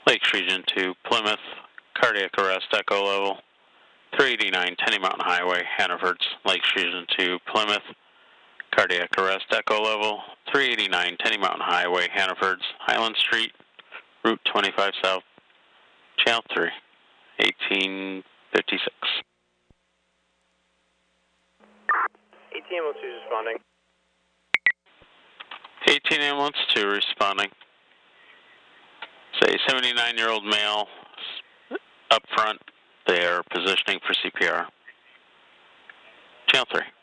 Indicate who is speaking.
Speaker 1: Lakes Region 2, Plymouth, cardiac arrest, echo level, 389 Tenny Mountain Highway, Hannaford's, Lakes Region 2, Plymouth, cardiac arrest, echo level, 389 Tenny Mountain Highway, Hannaford's, Highland Street, Route 25 South, Channel 3, 1856.
Speaker 2: 18 ambulance 2 responding.
Speaker 1: 18 ambulance 2 responding. Say 79-year-old male up front. They are positioning for CPR. Channel 3.